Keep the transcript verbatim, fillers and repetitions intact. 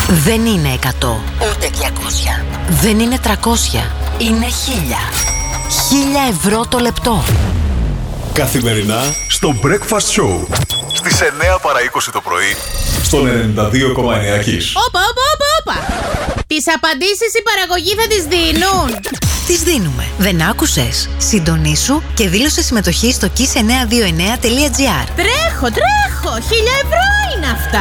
Δεν είναι εκατό, ούτε διακόσια. Δεν είναι τριακόσια. Είναι χίλια. Χίλια ευρώ το λεπτό. Καθημερινά στο Breakfast Show. Στις εννιά παρά είκοσι το πρωί. Στον ενενήντα δύο κόμμα εννιά Kiss. Όπα, όπα, όπα, όπα. Τις απαντήσεις η παραγωγή θα τις δίνουν. Τις δίνουμε. Δεν άκουσες? Συντονίσου και δήλωσε συμμετοχή στο kiss εννιακόσια είκοσι εννέα τελεία τζι άρ. Τρέχω, τρέχω. Χίλια ευρώ είναι αυτά.